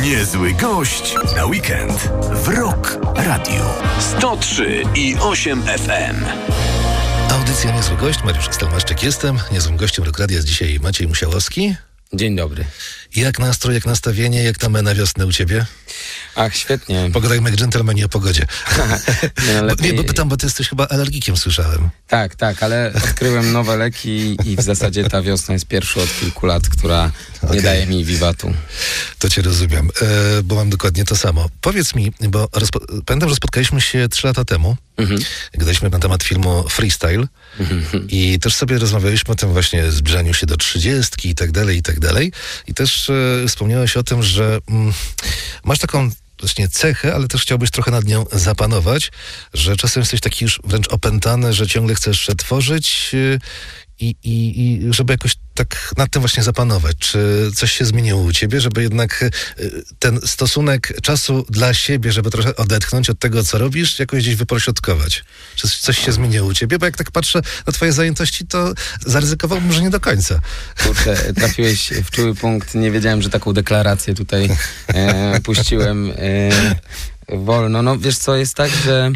Niezły gość na weekend w Rock Radio 103,8 FM. Audycja Niezły Gość, Mariusz Stelmaszczyk jestem. Niezłym gościem Rock Radio jest dzisiaj Maciej Musiałowski. Dzień dobry. Jak nastrój, jak nastawienie, jak tam na wiosnę u ciebie? Ach, świetnie. Pogadajmy jak dżentelmeni o pogodzie. Lepiej... bo pytam, bo ty jesteś chyba alergikiem, słyszałem. Tak, ale odkryłem nowe leki i w zasadzie ta wiosna jest pierwsza od kilku lat, która nie daje mi wiwatu. To cię rozumiem, bo mam dokładnie to samo. Powiedz mi, bo pamiętam, że spotkaliśmy się 3 lata temu, gadaliśmy na temat filmu Freestyle i też sobie rozmawialiśmy o tym właśnie zbliżaniu się do 30 i tak dalej, i tak dalej. I też wspomniałeś o tym, że masz taką właśnie cechę, ale też chciałbyś trochę nad nią zapanować, że czasem jesteś taki już wręcz opętany, że ciągle chcesz tworzyć i żeby jakoś tak nad tym właśnie zapanować. Czy coś się zmieniło u ciebie, żeby jednak ten stosunek czasu dla siebie, żeby trochę odetchnąć od tego, co robisz, jakoś gdzieś wypośrodkować? Czy coś się zmieniło u ciebie? Bo jak tak patrzę na twoje zajętości, to zaryzykowałbym, że nie do końca. Kurczę, trafiłeś w czuły punkt. Nie wiedziałem, że taką deklarację tutaj puściłem wolno. No wiesz co, jest tak, że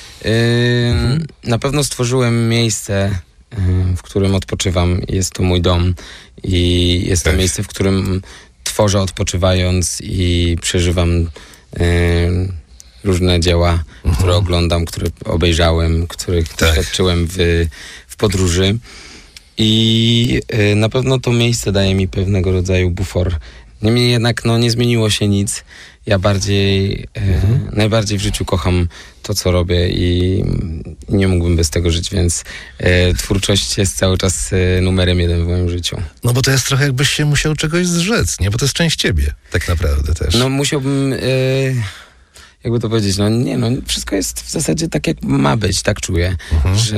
na pewno stworzyłem miejsce, w którym odpoczywam. Jest to mój dom i jest to miejsce, w którym tworzę odpoczywając i przeżywam różne dzieła, które oglądam, które obejrzałem, których doświadczyłem w podróży. I na pewno to miejsce daje mi pewnego rodzaju bufor. Niemniej jednak nie zmieniło się nic. Ja najbardziej w życiu kocham to, co robię i nie mógłbym bez tego żyć, więc twórczość jest cały czas numerem 1 w moim życiu. No bo to jest trochę jakbyś się musiał czegoś zrzec, nie? Bo to jest część ciebie, tak naprawdę też. No musiałbym, jakby to powiedzieć, wszystko jest w zasadzie tak, jak ma być, tak czuję, że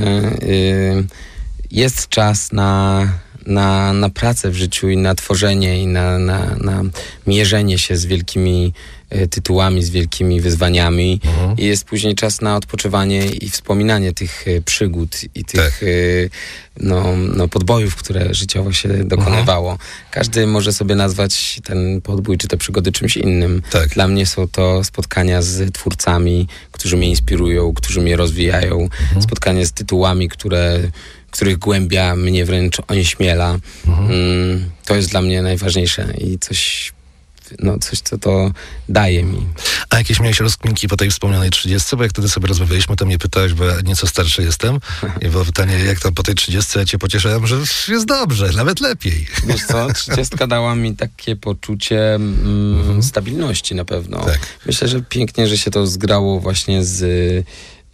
jest czas na pracę w życiu i na tworzenie i na mierzenie się z wielkimi tytułami, z wielkimi wyzwaniami i jest później czas na odpoczywanie i wspominanie tych przygód i tych podbojów, które życiowo się dokonywało. Każdy może sobie nazwać ten podbój czy te przygody czymś innym. Dla mnie są to spotkania z twórcami, którzy mnie inspirują, którzy mnie rozwijają, spotkania z tytułami, których głębia mnie wręcz onieśmiela. To jest dla mnie najważniejsze i coś, co to daje mi. A jakieś miałeś rozkminki po tej wspomnianej 30? Bo jak wtedy sobie rozmawialiśmy, to mnie pytałeś, bo ja nieco starszy jestem. I było pytanie, jak tam po tej 30? Ja cię pocieszałem, że jest dobrze, nawet lepiej. Wiesz co, 30 dała mi takie poczucie stabilności na pewno. Tak. Myślę, że pięknie, że się to zgrało właśnie z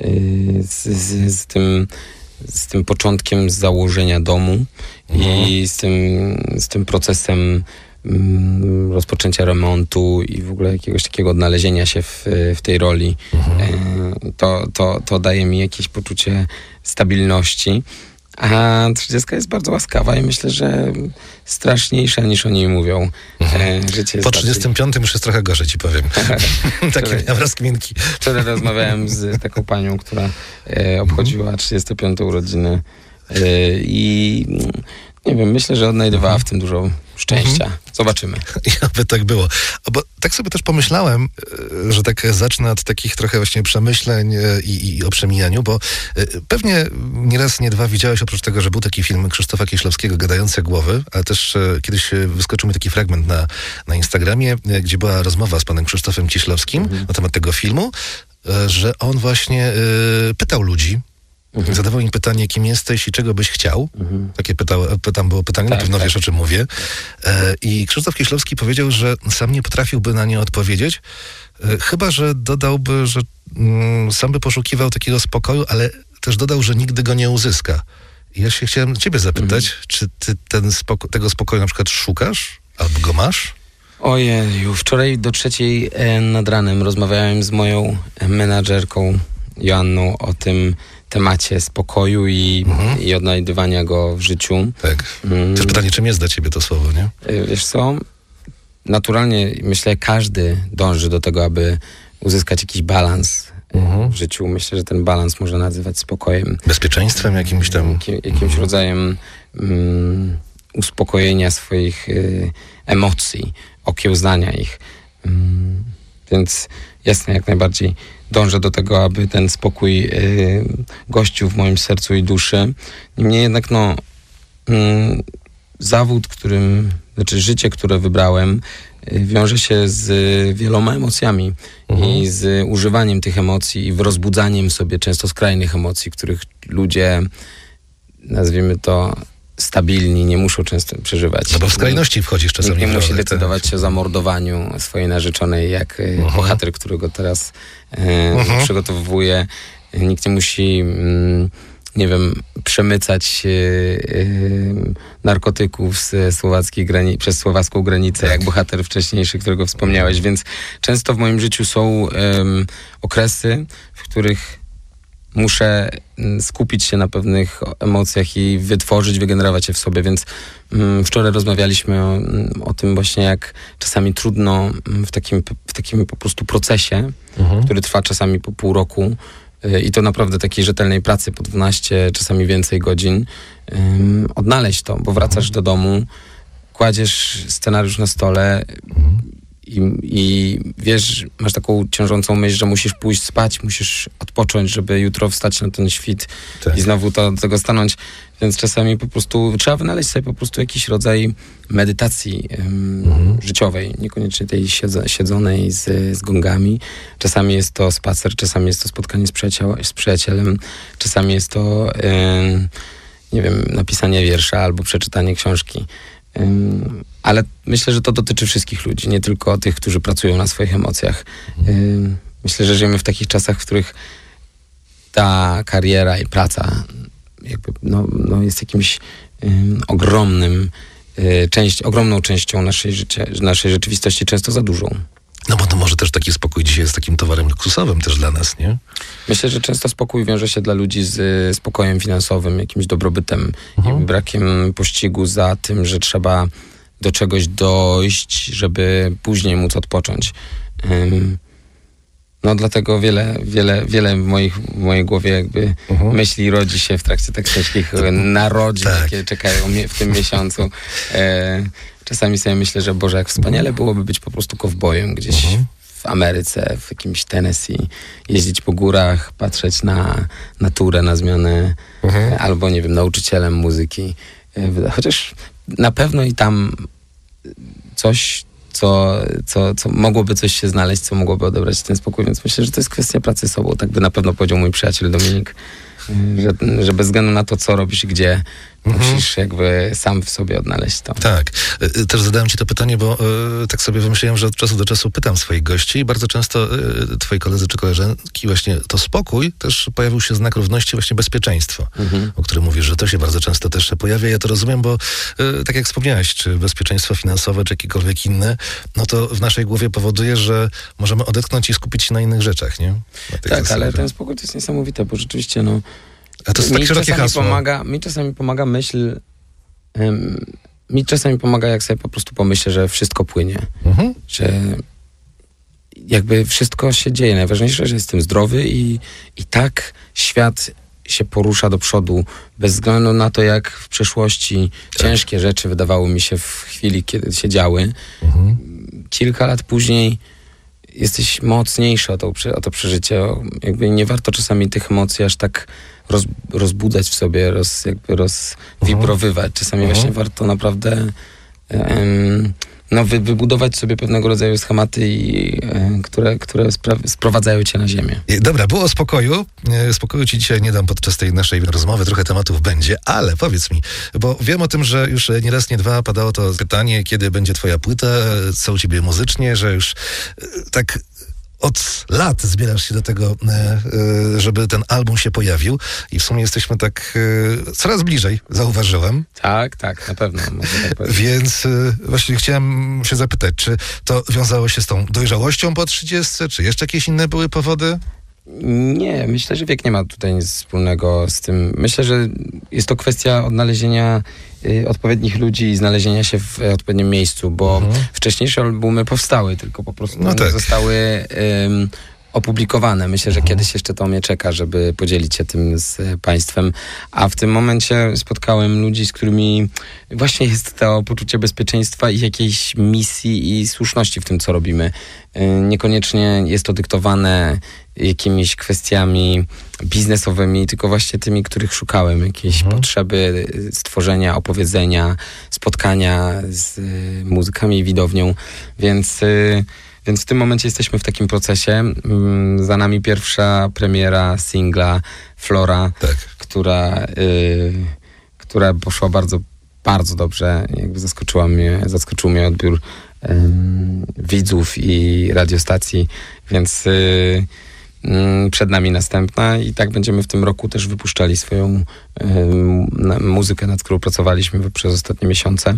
tym początkiem założenia domu i z tym procesem rozpoczęcia remontu i w ogóle jakiegoś takiego odnalezienia się w tej roli. To daje mi jakieś poczucie stabilności. A 30 jest bardzo łaskawa i myślę, że straszniejsza niż o niej mówią. Życie jest po 35 już jest trochę gorzej, ci powiem. Takie miałem rozkminki. Wczoraj rozmawiałem z taką panią, która obchodziła 35 urodziny i nie wiem, myślę, że odnajdywała w tym dużo szczęścia. Zobaczymy. I aby tak było. Bo tak sobie też pomyślałem, że tak zacznę od takich trochę właśnie przemyśleń i o przemijaniu, bo pewnie nie raz, nie dwa widziałeś, oprócz tego, że był taki film Krzysztofa Kieślowskiego Gadające głowy, ale też kiedyś wyskoczył mi taki fragment na Instagramie, gdzie była rozmowa z panem Krzysztofem Kieślowskim na temat tego filmu, że on właśnie pytał ludzi, zadawał im pytanie, kim jesteś i czego byś chciał. Takie było pytanie, na pewno wiesz, o czym mówię. I Krzysztof Kieślowski powiedział, że sam nie potrafiłby na nie odpowiedzieć, chyba że dodałby, że sam by poszukiwał takiego spokoju, ale też dodał, że nigdy go nie uzyska. I ja się chciałem ciebie zapytać, czy ty tego spokoju na przykład szukasz? Albo go masz? Ojeju, wczoraj do 3:00 nad ranem rozmawiałem z moją menadżerką Joanną o tym temacie spokoju i odnajdywania go w życiu. Tak. To jest pytanie, czym jest dla ciebie to słowo, nie? Wiesz co? Naturalnie, myślę, każdy dąży do tego, aby uzyskać jakiś balans w życiu. Myślę, że ten balans można nazywać spokojem. Bezpieczeństwem jakimś tam. Jakimś rodzajem uspokojenia swoich emocji, okiełznania ich. Więc jasne, jak najbardziej dążę do tego, aby ten spokój gościł w moim sercu i duszy. Niemniej jednak, zawód, życie, które wybrałem, wiąże się z wieloma emocjami i z używaniem tych emocji i rozbudzaniem w sobie często skrajnych emocji, których ludzie, nazwijmy to, stabilni nie muszą często przeżywać. No bo w skrajności wchodzisz czasami. Nikt nie musi decydować się o zamordowaniu swojej narzeczonej, jak bohater, którego teraz przygotowuję. Nikt nie musi, przemycać narkotyków przez słowacką granicę, jak bohater wcześniejszy, którego wspomniałeś. Więc często w moim życiu są okresy, w których muszę skupić się na pewnych emocjach i wygenerować je w sobie, więc wczoraj rozmawialiśmy o tym właśnie, jak czasami trudno w takim po prostu procesie, który trwa czasami po pół roku i to naprawdę takiej rzetelnej pracy po 12, czasami więcej godzin, odnaleźć to, bo wracasz do domu, kładziesz scenariusz na stole i wiesz, masz taką ciążącą myśl, że musisz pójść spać, musisz odpocząć, żeby jutro wstać na ten świt i znowu do tego stanąć. Więc czasami po prostu trzeba wynaleźć sobie po prostu jakiś rodzaj medytacji życiowej, niekoniecznie tej siedzonej z gongami. Czasami jest to spacer, czasami jest to spotkanie z przyjacielem, czasami jest to napisanie wiersza albo przeczytanie książki. Ale myślę, że to dotyczy wszystkich ludzi, nie tylko tych, którzy pracują na swoich emocjach. Myślę, że żyjemy w takich czasach, w których ta kariera i praca jest jakimś ogromną częścią naszej rzeczywistości, często za dużą. No bo to może też taki spokój dzisiaj jest takim towarem luksusowym też dla nas, nie? Myślę, że często spokój wiąże się dla ludzi z spokojem finansowym, jakimś dobrobytem, brakiem pościgu za tym, że trzeba do czegoś dojść, żeby później móc odpocząć. Dlatego wiele w mojej głowie jakby myśli rodzi się w trakcie tak ciężkich narodzin, jakie czekają mnie w tym miesiącu. Czasami sobie myślę, że Boże, jak wspaniale byłoby być po prostu kowbojem gdzieś w Ameryce, w jakimś Tennessee, jeździć po górach, patrzeć na naturę, na zmianę, albo nauczycielem muzyki. Chociaż na pewno i tam coś, co mogłoby coś się znaleźć, co mogłoby odebrać ten spokój, więc myślę, że to jest kwestia pracy z sobą. Tak by na pewno powiedział mój przyjaciel Dominik, że bez względu na to, co robisz i gdzie, musisz jakby sam w sobie odnaleźć to. Tak. Też zadałem ci to pytanie, bo tak sobie wymyśliłem, że od czasu do czasu pytam swoich gości i bardzo często twoi koledzy czy koleżanki właśnie to spokój, też pojawił się znak równości, właśnie bezpieczeństwo, o którym mówisz, że to się bardzo często też pojawia. Ja to rozumiem, bo tak jak wspomniałeś, czy bezpieczeństwo finansowe, czy jakiekolwiek inne, no to w naszej głowie powoduje, że możemy odetchnąć i skupić się na innych rzeczach, nie? Tak, ale ten spokój to jest niesamowite, bo rzeczywiście a to jest tak szerokie hasło. Mi czasami pomaga myśl, mi czasami pomaga, jak sobie po prostu pomyślę, że wszystko płynie, że jakby wszystko się dzieje. Najważniejsze, że jestem zdrowy i tak świat się porusza do przodu, bez względu na to, jak w przeszłości ciężkie rzeczy wydawały mi się w chwili, kiedy się działy. Kilka lat później jesteś mocniejszy o to przeżycie. Jakby nie warto czasami tych emocji aż tak rozbudzać w sobie, rozwibrowywać. Czasami właśnie warto naprawdę wybudować sobie pewnego rodzaju schematy, które sprowadzają cię na ziemię. Dobra, było o spokoju. Spokoju ci dzisiaj nie dam podczas tej naszej rozmowy. Trochę tematów będzie, ale powiedz mi, bo wiem o tym, że już nie raz, nie dwa padało to pytanie, kiedy będzie twoja płyta, co u ciebie muzycznie, że już tak od lat zbierasz się do tego, żeby ten album się pojawił i w sumie jesteśmy tak coraz bliżej, zauważyłem. Tak, na pewno. Tak powiedzieć. Więc właśnie chciałem się zapytać, czy to wiązało się z tą dojrzałością po 30, czy jeszcze jakieś inne były powody? Nie, myślę, że wiek nie ma tutaj nic wspólnego z tym. Myślę, że jest to kwestia odnalezienia odpowiednich ludzi i znalezienia się w odpowiednim miejscu, bo wcześniejsze albumy powstały, tylko po prostu nie zostały opublikowane. Myślę, że kiedyś jeszcze to mnie czeka, żeby podzielić się tym z państwem. A w tym momencie spotkałem ludzi, z którymi właśnie jest to poczucie bezpieczeństwa i jakiejś misji i słuszności w tym, co robimy. Niekoniecznie jest to dyktowane jakimiś kwestiami biznesowymi, tylko właśnie tymi, których szukałem. Jakieś potrzeby stworzenia, opowiedzenia, spotkania z muzykami i widownią. Więc w tym momencie jesteśmy w takim procesie. Za nami pierwsza premiera singla Flora, która poszła bardzo, bardzo dobrze. Jakby zaskoczył mnie odbiór widzów i radiostacji, więc przed nami następna i tak będziemy w tym roku też wypuszczali swoją muzykę, nad którą pracowaliśmy przez ostatnie miesiące,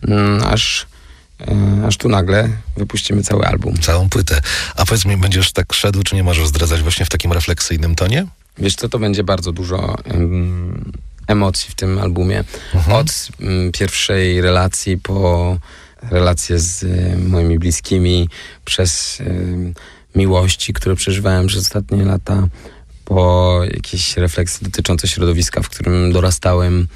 aż tu nagle wypuścimy cały album. Całą płytę. A powiedz mi, będziesz tak szedł, czy nie możesz zdradzać właśnie w takim refleksyjnym tonie? Wiesz co, to będzie bardzo dużo emocji w tym albumie. Od pierwszej relacji po relacje z moimi bliskimi, przez miłości, które przeżywałem przez ostatnie lata, po jakieś refleksje dotyczące środowiska, w którym dorastałem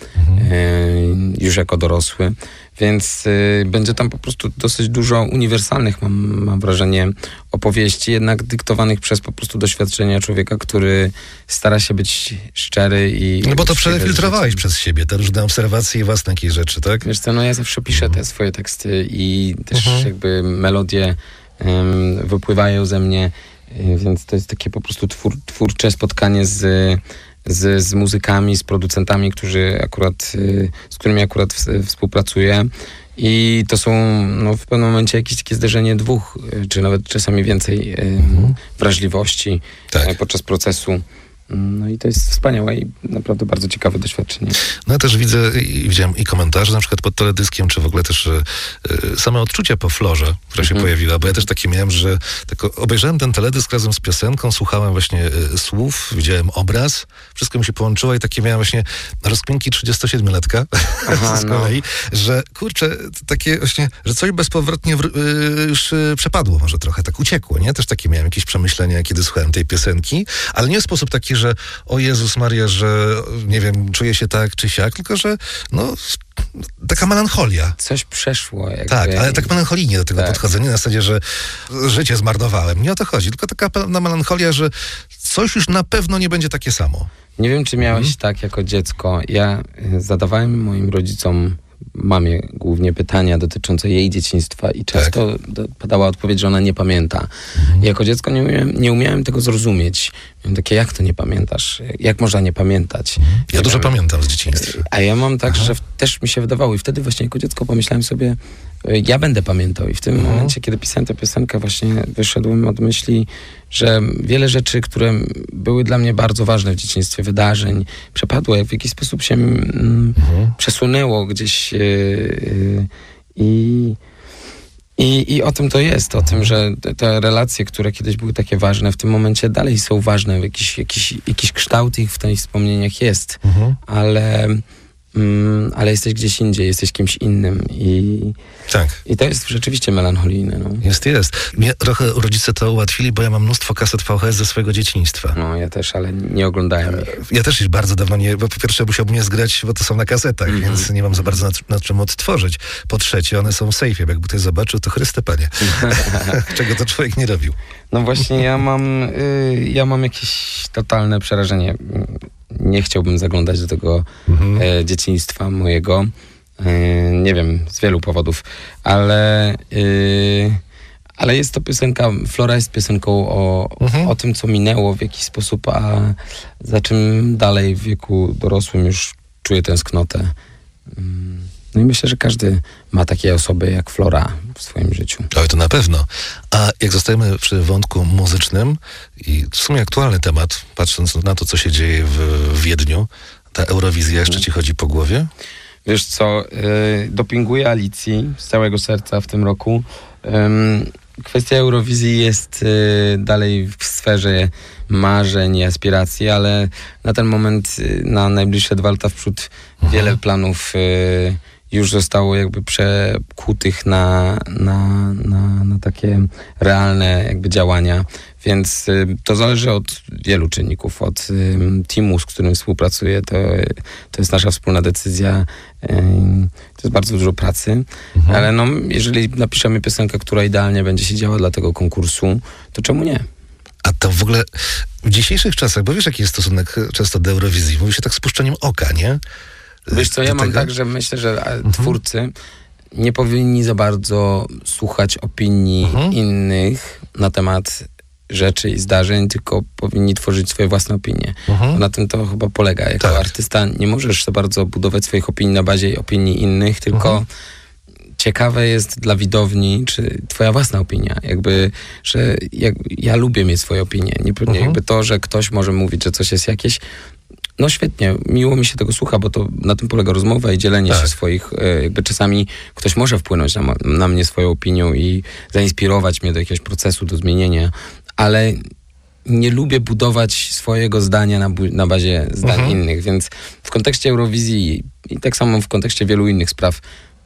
już jako dorosły. Więc będzie tam po prostu dosyć dużo uniwersalnych, mam wrażenie, opowieści, jednak dyktowanych przez po prostu doświadczenia człowieka, który stara się być szczery i... No bo to przefiltrowałeś przez siebie, te różne obserwacje i własne jakieś rzeczy, tak? Wiesz co, no ja zawsze piszę te swoje teksty i też jakby melodie wypływają ze mnie, więc to jest takie po prostu twórcze spotkanie z muzykami, z producentami, z którymi akurat współpracuję. I to są w pewnym momencie jakieś takie zderzenie dwóch, czy nawet czasami więcej wrażliwości podczas procesu. No i to jest wspaniałe i naprawdę bardzo ciekawe doświadczenie. No ja też widziałem i komentarze na przykład pod teledyskiem, czy w ogóle też same odczucia po Florze, która się pojawiła, bo ja też takie miałem, że obejrzałem ten teledysk razem z piosenką, słuchałem właśnie słów, widziałem obraz, wszystko mi się połączyło i takie miałem właśnie rozkminki 37-latka z kolei, że kurczę, takie właśnie, że coś bezpowrotnie już przepadło może trochę, tak uciekło, nie? Też takie miałem jakieś przemyślenia, kiedy słuchałem tej piosenki, ale nie w sposób taki, że o Jezus Maria, że nie wiem, czuję się tak czy siak, tylko że taka melancholia. Coś przeszło. Jakby. Tak, ale tak melancholijnie do tego podchodzenie, na zasadzie, że życie zmarnowałem. Nie o to chodzi, tylko taka pewna melancholia, że coś już na pewno nie będzie takie samo. Nie wiem, czy miałeś tak jako dziecko. Ja zadawałem moim rodzicom, mamie głównie, pytania dotyczące jej dzieciństwa i często padała odpowiedź, że ona nie pamięta. I jako dziecko nie umiałem tego zrozumieć. Miałem takie, jak to nie pamiętasz? Jak można nie pamiętać? Ja dużo pamiętam z dzieciństwa. A ja mam tak, że też mi się wydawało i wtedy właśnie jako dziecko pomyślałem sobie, ja będę pamiętał. I w tym momencie, kiedy pisałem tę piosenkę, właśnie wyszedłem od myśli, że wiele rzeczy, które były dla mnie bardzo ważne w dzieciństwie, wydarzeń, przepadło, jak w jakiś sposób się przesunęło gdzieś i o tym to jest, o tym, że te relacje, które kiedyś były takie ważne, w tym momencie dalej są ważne, jakiś kształt ich w tych wspomnieniach jest, ale jesteś gdzieś indziej, jesteś kimś innym i to jest rzeczywiście melancholijne. No. Jest. Mnie trochę rodzice to ułatwili, bo ja mam mnóstwo kaset VHS ze swojego dzieciństwa. No, ja też, ale nie oglądałem ich. Ja też już bardzo dawno nie, bo po pierwsze musiałbym je zgrać, bo to są na kasetach, więc nie mam za bardzo nad czym odtworzyć. Po trzecie, one są w sejfie, bo jakby ktoś zobaczył, to Chryste Panie. Czego to człowiek nie robił. No właśnie, ja mam jakieś totalne przerażenie. Nie chciałbym zaglądać do tego dzieciństwa mojego. Nie wiem, z wielu powodów, ale jest to piosenka, Flora jest piosenką o tym, co minęło w jakiś sposób, a za czym dalej w wieku dorosłym już czuję tęsknotę. No i myślę, że każdy ma takie osoby jak Flora w swoim życiu. Ale to na pewno. A jak zostajemy przy wątku muzycznym i w sumie aktualny temat, patrząc na to, co się dzieje w Wiedniu, ta Eurowizja jeszcze ci chodzi po głowie? Wiesz co, dopinguję Alicji z całego serca w tym roku. Kwestia Eurowizji jest dalej w sferze marzeń i aspiracji, ale na ten moment, na najbliższe 2 lata w przód wiele planów już zostało jakby przekutych na takie realne jakby działania. Więc to zależy od wielu czynników. Od teamu, z którym współpracuję, to jest nasza wspólna decyzja. To jest bardzo dużo pracy. Ale no, jeżeli napiszemy piosenkę, która idealnie będzie się działa dla tego konkursu, to czemu nie? A to w ogóle w dzisiejszych czasach, bo wiesz, jaki jest stosunek często do Eurowizji? Mówi się tak spuszczeniem oka, nie? Wiesz co, ja mam tak, że myślę, że twórcy nie powinni za bardzo słuchać opinii innych na temat rzeczy i zdarzeń, tylko powinni tworzyć swoje własne opinie. Na tym to chyba polega. Jako artysta nie możesz za bardzo budować swoich opinii na bazie opinii innych, tylko ciekawe jest dla widowni, czy twoja własna opinia. Jakby, że ja lubię mieć swoje opinie. Nie jakby to, że ktoś może mówić, że coś jest jakieś. No świetnie, miło mi się tego słucha, bo to na tym polega rozmowa i dzielenie się swoich, jakby czasami ktoś może wpłynąć na mnie swoją opinią i zainspirować mnie do jakiegoś procesu, do zmienienia, ale nie lubię budować swojego zdania na bazie zdań innych, więc w kontekście Eurowizji i tak samo w kontekście wielu innych spraw,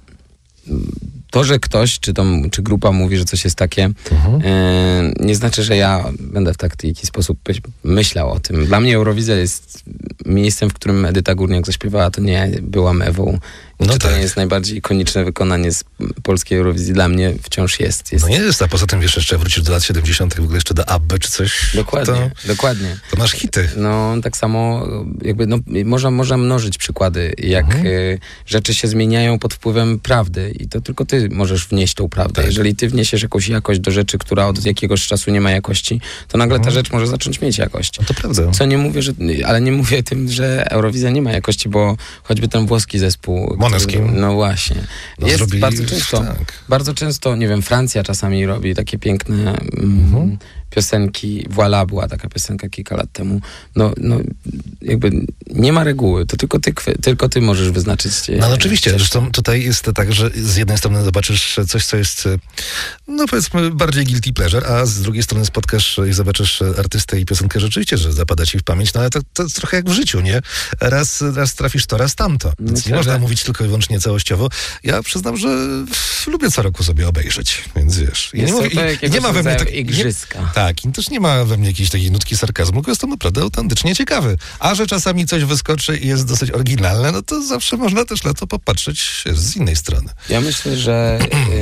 to, że ktoś, czy grupa mówi, że coś jest takie, nie znaczy, że ja będę w taki sposób myślał o tym. Dla mnie Eurowizja jest miejscem, w którym Edyta Górniak zaśpiewała, to nie byłam Ewą. No to nie jest najbardziej ikoniczne wykonanie z polskiej Eurowizji? Dla mnie wciąż jest. No nie jest, a poza tym wiesz, jeszcze wrócisz do lat 70., w ogóle jeszcze do ABBY czy coś. Dokładnie. To masz hity. No tak samo jakby, można mnożyć przykłady, jak rzeczy się zmieniają pod wpływem prawdy i to tylko ty możesz wnieść tą prawdę. Tak. Jeżeli ty wniesiesz jakąś jakość do rzeczy, która od jakiegoś czasu nie ma jakości, to nagle ta rzecz może zacząć mieć jakość. No to prawda. Co nie mówię, ale nie mówię tym, że Eurowizja nie ma jakości, bo choćby ten włoski zespół, no właśnie. No jest bardzo często, nie wiem, Francja czasami robi takie piękne piosenki. Voilà była taka piosenka kilka lat temu. No jakby nie ma reguły. To tylko ty możesz wyznaczyć. No oczywiście. Zresztą tutaj jest tak, że z jednej strony zobaczysz coś, co jest no powiedzmy bardziej guilty pleasure, a z drugiej strony spotkasz i zobaczysz artystę i piosenkę rzeczywiście, że zapada ci w pamięć, no ale to jest trochę jak w życiu, nie? Raz trafisz to, raz tamto. Więc nie można mówić tylko i wyłącznie całościowo. Ja przyznam, że lubię co roku sobie obejrzeć, więc wiesz. Nie ma we mnie igrzyska. Tak, i też nie ma we mnie jakiejś takiej nutki sarkazmu, tylko jestem naprawdę autentycznie ciekawy. A że czasami coś wyskoczy i jest dosyć oryginalne, no to zawsze można też na to popatrzeć z innej strony. Ja myślę, że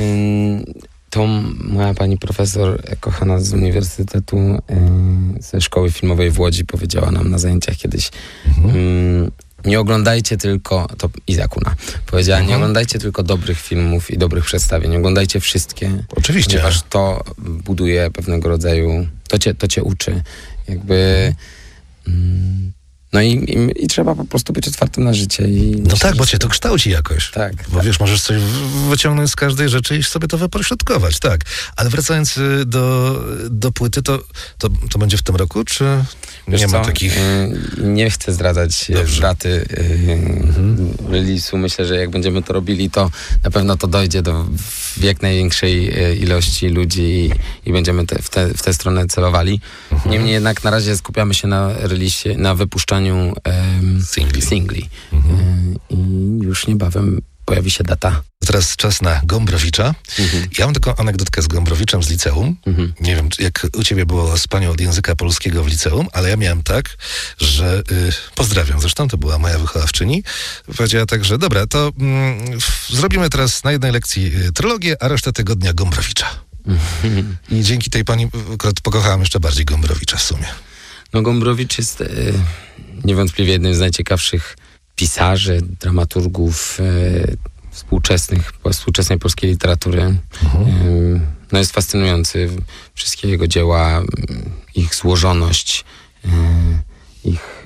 to moja pani profesor kochana z uniwersytetu, ze szkoły filmowej w Łodzi powiedziała nam na zajęciach kiedyś, nie oglądajcie tylko, to Izakuna powiedziała, nie oglądajcie tylko dobrych filmów i dobrych przedstawień, oglądajcie wszystkie. Oczywiście. Ponieważ to buduje pewnego rodzaju, to cię uczy. Jakby no i trzeba po prostu być otwartym na życie. No tak, bo cię to kształci jakoś. Tak. Bo wiesz, możesz coś wyciągnąć z każdej rzeczy i sobie to wypośrodkować, tak. Ale wracając do płyty, to będzie w tym roku, czy nie ma takich... Nie chcę zdradzać daty release'u. Myślę, że jak będziemy to robili, to na pewno to dojdzie do jak największej ilości ludzi i będziemy w tę stronę celowali. Niemniej jednak na razie skupiamy się na release'ie, na wypuszczaniu singli. I już niebawem pojawi się data. Teraz czas na Gombrowicza. Ja mam taką anegdotkę z Gombrowiczem z liceum. Nie wiem, jak u ciebie było z panią od języka polskiego w liceum, ale ja miałem tak, że pozdrawiam, zresztą to była moja wychowawczyni. Powiedziała tak, że dobra, to zrobimy teraz na jednej lekcji trylogię, a resztę tygodnia Gombrowicza. I dzięki tej pani akurat pokochałem jeszcze bardziej Gombrowicza w sumie. No Gombrowicz jest niewątpliwie jednym z najciekawszych pisarzy, dramaturgów współczesnej polskiej literatury. No jest fascynujący. Wszystkie jego dzieła, ich złożoność, ich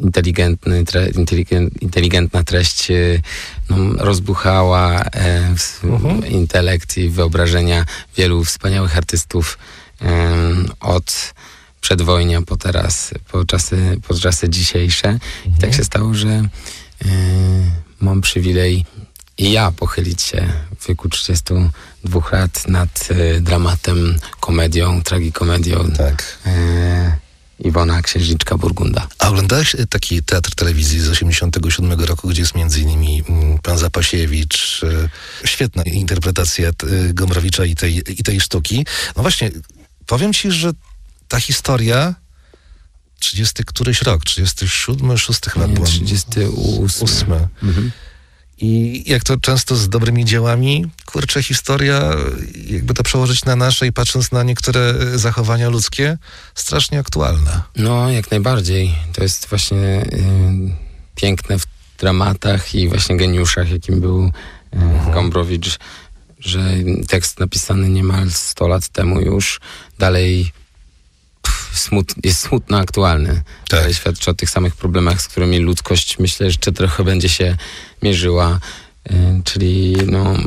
inteligentna treść rozbuchała intelekt i wyobrażenia wielu wspaniałych artystów od przedwojnia po czasy dzisiejsze. I tak się stało, że mam przywilej i ja pochylić się w wieku 32 lat nad dramatem, komedią, tragikomedią. Tak. Iwona, księżniczka Burgunda. A oglądałeś taki teatr telewizji z 87 roku, gdzie jest między innymi pan Zapasiewicz, świetna interpretacja Gombrowicza i tej sztuki. No właśnie, powiem ci, że ta historia 30 któryś rok, 37, 6 chyba byłem. 38. Mhm. I jak to często z dobrymi dziełami, kurczę, historia, jakby to przełożyć na nasze i patrząc na niektóre zachowania ludzkie, strasznie aktualna. No, jak najbardziej. To jest właśnie piękne w dramatach i właśnie geniuszach, jakim był Gombrowicz, że tekst napisany niemal 100 lat temu już dalej jest smutno aktualny. Tak. Dalej świadczy o tych samych problemach, z którymi ludzkość, myślę, jeszcze trochę będzie się mierzyła, czyli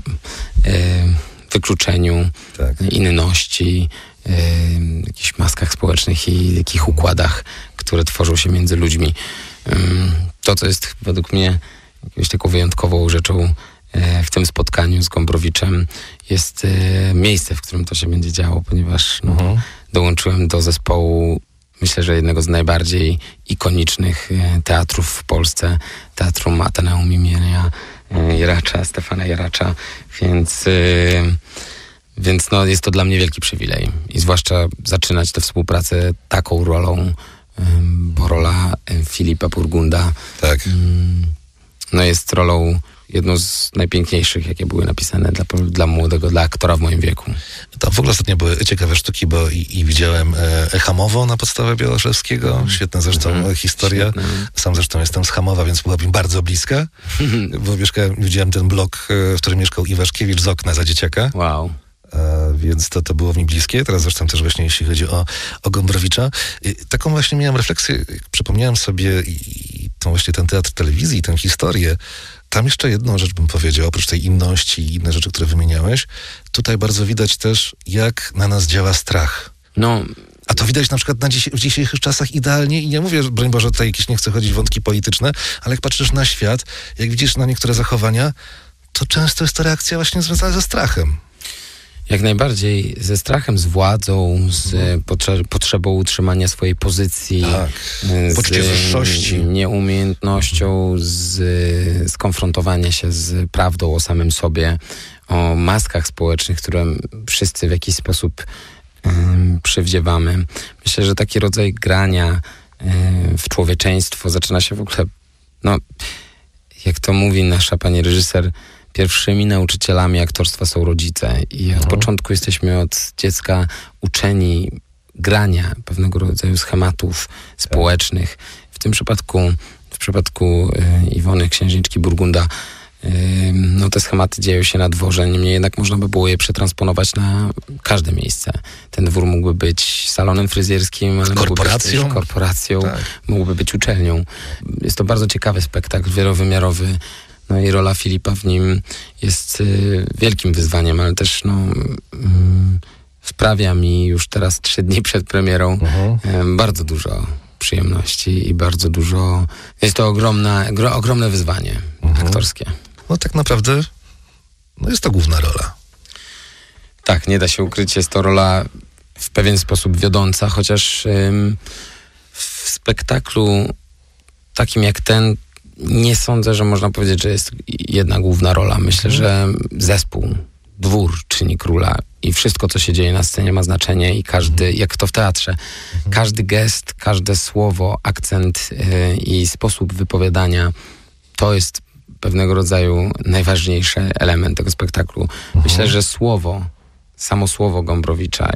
wykluczeniu, tak, inności, jakichś maskach społecznych i takich układach, które tworzą się między ludźmi. To, co jest według mnie jakąś taką wyjątkową rzeczą w tym spotkaniu z Gombrowiczem, jest miejsce, w którym to się będzie działo, ponieważ dołączyłem do zespołu, myślę, że jednego z najbardziej ikonicznych teatrów w Polsce, Teatrum Ateneum imienia Jaracza, Stefana Jaracza, więc jest to dla mnie wielki przywilej i zwłaszcza zaczynać tę współpracę taką rolą, bo rola Filipa Burgunda jest rolą jedną z najpiękniejszych, jakie były napisane dla młodego, dla aktora w moim wieku. Tam w ogóle ostatnio były ciekawe sztuki, bo i widziałem Chamowo na podstawie Białoszewskiego. Świetna zresztą historia. Świetne. Sam zresztą jestem z Chamowa, więc była mi bardzo bliska. Bo widziałem ten blok, w którym mieszkał Iwaszkiewicz z okna za dzieciaka. Wow. Więc to było mi bliskie. Teraz zresztą też właśnie jeśli chodzi o Gombrowicza. Taką właśnie miałem refleksję, przypomniałem sobie i tą właśnie ten teatr telewizji, tę historię. Tam jeszcze jedną rzecz bym powiedział, oprócz tej inności i inne rzeczy, które wymieniałeś. Tutaj bardzo widać też, jak na nas działa strach. A to widać na przykład w dzisiejszych czasach idealnie i nie mówię, że broń Boże, tutaj jakieś nie chcę chodzić w wątki polityczne, ale jak patrzysz na świat, jak widzisz na niektóre zachowania, to często jest to reakcja właśnie związana ze strachem. Jak najbardziej, ze strachem, z władzą, z potrzebą utrzymania swojej pozycji, poczucie wyższości, nieumiejętnością skonfrontowania się z prawdą o samym sobie, o maskach społecznych, które wszyscy w jakiś sposób przywdziewamy. Myślę, że taki rodzaj grania w człowieczeństwo zaczyna się w ogóle, jak to mówi nasza pani reżyser, pierwszymi nauczycielami aktorstwa są rodzice i od początku jesteśmy od dziecka uczeni grania pewnego rodzaju schematów społecznych. W tym przypadku Iwony, księżniczki Burgunda, te schematy dzieją się na dworze, niemniej jednak można by było je przetransponować na każde miejsce. Ten dwór mógłby być salonem fryzjerskim, ale korporacją, mógłby być uczelnią. Jest to bardzo ciekawy spektakl, wielowymiarowy. I rola Filipa w nim jest wielkim wyzwaniem, ale też sprawia mi już teraz 3 dni przed premierą bardzo dużo przyjemności i bardzo dużo... Jest to ogromne wyzwanie aktorskie. Tak naprawdę jest to główna rola. Tak, nie da się ukryć, jest to rola w pewien sposób wiodąca, chociaż w spektaklu takim jak ten nie sądzę, że można powiedzieć, że jest jedna główna rola. Myślę, że zespół, dwór czyni króla i wszystko, co się dzieje na scenie, ma znaczenie i każdy, jak to w teatrze, każdy gest, każde słowo, akcent i sposób wypowiadania, to jest pewnego rodzaju najważniejszy element tego spektaklu. Myślę, że samo słowo Gombrowicza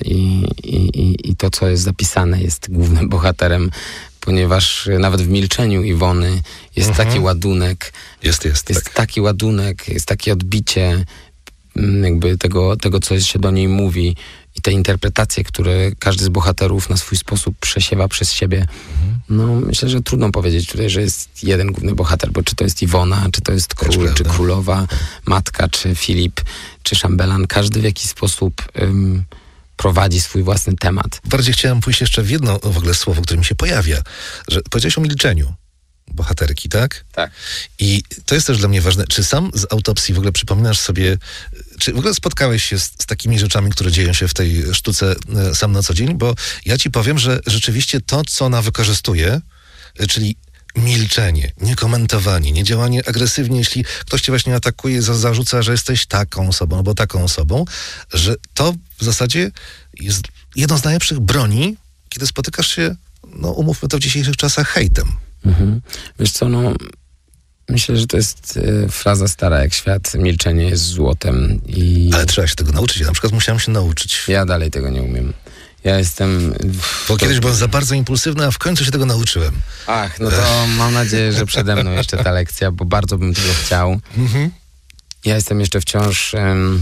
i to, co jest zapisane, jest głównym bohaterem, ponieważ nawet w milczeniu Iwony jest taki ładunek. Jest taki ładunek, jest takie odbicie jakby tego, co się do niej mówi i te interpretacje, które każdy z bohaterów na swój sposób przesiewa przez siebie. Myślę, że trudno powiedzieć tutaj, że jest jeden główny bohater, bo czy to jest Iwona, czy to jest król, czy królowa, matka, czy Filip, czy szambelan. Każdy w jakiś sposób prowadzi swój własny temat. Bardziej chciałem pójść jeszcze w jedno w ogóle słowo, które mi się pojawia, że powiedziałeś o milczeniu. bohaterki, tak? Tak. I to jest też dla mnie ważne. Czy sam z autopsji w ogóle przypominasz sobie, czy w ogóle spotkałeś się z takimi rzeczami, które dzieją się w tej sztuce sam na co dzień? Bo ja ci powiem, że rzeczywiście to, co ona wykorzystuje, czyli milczenie, niekomentowanie, niedziałanie agresywnie, jeśli ktoś cię właśnie atakuje, zarzuca, że jesteś taką osobą albo taką osobą, że to w zasadzie jest jedną z najlepszych broni, kiedy spotykasz się, no umówmy to w dzisiejszych czasach, hejtem. Wiesz co, no myślę, że to jest fraza stara jak świat, milczenie jest złotem Ale trzeba się tego nauczyć. Ja na przykład musiałem się nauczyć. Ja dalej tego nie umiem. Ja jestem... Bo kiedyś byłem za bardzo impulsywny, a w końcu się tego nauczyłem. Ach, no to mam nadzieję, że przede mną jeszcze ta lekcja, bo bardzo bym tego chciał. Ja jestem jeszcze wciąż...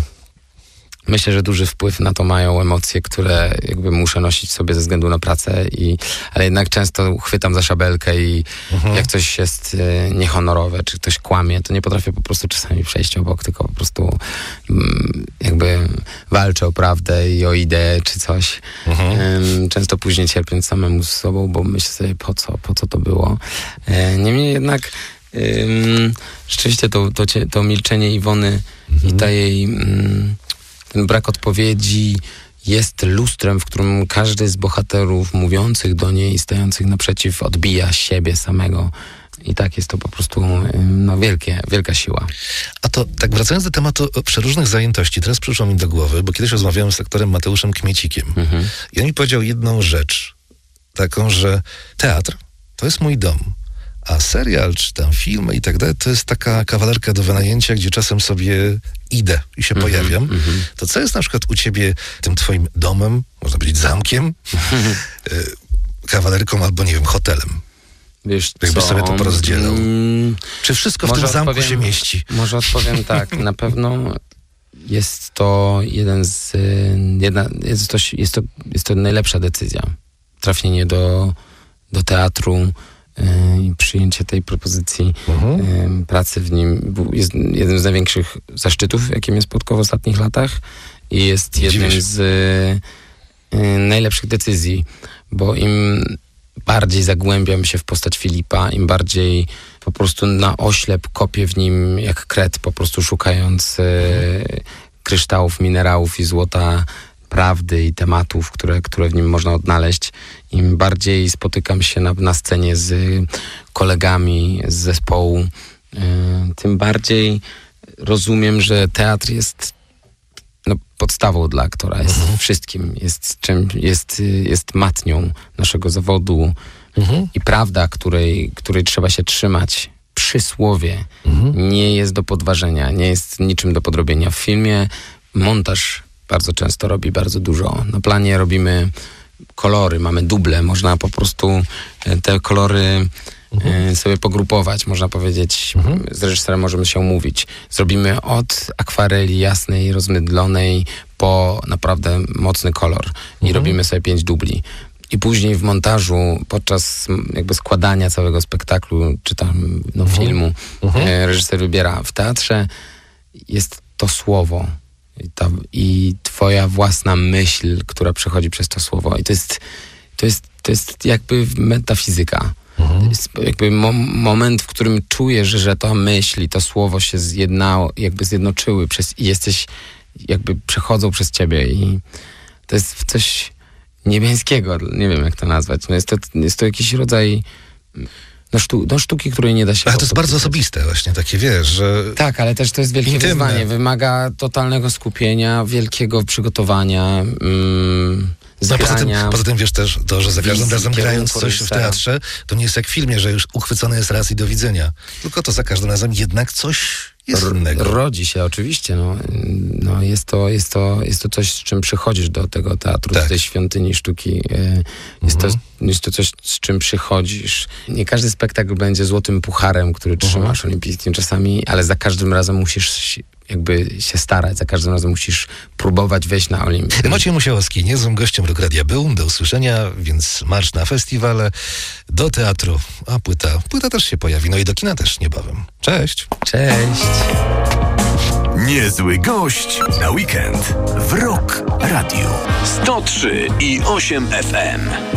Myślę, że duży wpływ na to mają emocje, które jakby muszę nosić sobie ze względu na pracę, ale jednak często chwytam za szabelkę i jak coś jest niehonorowe, czy ktoś kłamie, to nie potrafię po prostu czasami przejść obok, tylko po prostu jakby walczę o prawdę i o ideę, czy coś. Często później cierpiąc samemu z sobą, bo myślę sobie, po co to było. Niemniej jednak rzeczywiście to milczenie Iwony i ta jej... ten brak odpowiedzi jest lustrem, w którym każdy z bohaterów mówiących do niej, stających naprzeciw, odbija siebie samego. I tak jest to po prostu wielka siła. A to tak wracając do tematu przeróżnych zajętości, teraz przyszło mi do głowy, bo kiedyś rozmawiałem z aktorem Mateuszem Kmiecikiem. I on mi powiedział jedną rzecz, taką, że teatr to jest mój dom. A serial, czy tam filmy i tak dalej, to jest taka kawalerka do wynajęcia, gdzie czasem sobie idę i się pojawiam. To co jest na przykład u ciebie tym twoim domem, można powiedzieć zamkiem, kawalerką albo, nie wiem, hotelem? Wiesz Jakbyś co? sobie to porozdzielał. Czy wszystko w tym zamku się mieści? Może odpowiem tak. Na pewno jest to jest to najlepsza decyzja. Trafienie do teatru, i przyjęcie tej propozycji pracy w nim jest jednym z największych zaszczytów, jakie mnie spotkało w ostatnich latach i jest jednym z najlepszych decyzji, bo im bardziej zagłębiam się w postać Filipa, im bardziej po prostu na oślep kopię w nim jak kret, po prostu szukając kryształów, minerałów i złota, prawdy i tematów, które w nim można odnaleźć. Im bardziej spotykam się na scenie z kolegami z zespołu, tym bardziej rozumiem, że teatr jest podstawą dla aktora, jest wszystkim, jest matnią naszego zawodu i prawda, której trzeba się trzymać przy słowie, nie jest do podważenia, nie jest niczym do podrobienia. W filmie montaż bardzo często robi bardzo dużo. Na planie robimy kolory, mamy duble, można po prostu te kolory sobie pogrupować, można powiedzieć. Z reżyserem możemy się umówić. Zrobimy od akwareli jasnej, rozmydlonej po naprawdę mocny kolor i robimy sobie 5 dubli. I później w montażu, podczas jakby składania całego spektaklu, czy tam filmu, reżyser wybiera. W teatrze jest to słowo i twoja własna myśl, która przechodzi przez to słowo. I to jest jakby metafizyka. To jest jakby moment, w którym czujesz, że ta myśl i to słowo się zjednoczyły i jesteś, jakby przechodzą przez ciebie i to jest coś niebiańskiego, nie wiem jak to nazwać. Jest to jakiś rodzaj sztuki, której nie da się... Ale to jest bardzo osobiste właśnie, takie wiesz, że... Tak, ale też to jest wielkie wyzwanie. Wymaga totalnego skupienia, wielkiego przygotowania, zgrania. Poza tym wiesz też to, że za każdym razem grając coś w teatrze, to nie jest jak w filmie, że już uchwycony jest raz i do widzenia. Tylko to za każdym razem jednak coś jest innego. Rodzi się, oczywiście. Jest to coś, z czym przychodzisz do tego teatru, do tej świątyni sztuki. Jest to coś, z czym przychodzisz. Nie każdy spektakl będzie złotym pucharem, który trzymasz olimpijskim czasami, ale za każdym razem musisz jakby się starać, za każdym razem musisz próbować wejść na Olimpię. Maciej Musiałowski, niezłym gościem Rock Radia był, do usłyszenia, więc marsz na festiwale, do teatru, a płyta też się pojawi, no i do kina też niebawem. Cześć! Cześć! Niezły gość na weekend w Rock Radio 103,8 FM.